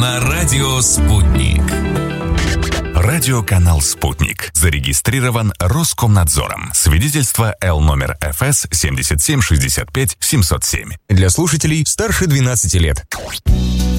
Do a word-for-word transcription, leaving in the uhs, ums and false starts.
На радио «Спутник». Радиоканал «Спутник» зарегистрирован Роскомнадзором. Свидетельство Л номер эф эс семьдесят семь шестьдесят пять семьсот семь. Для слушателей старше двенадцати лет.